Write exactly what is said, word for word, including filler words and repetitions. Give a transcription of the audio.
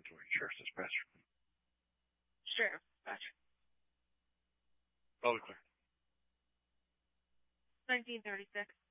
Inventory Sheriff's Dispatcher. Sheriff Dispatcher. All clear. nineteen thirty-six.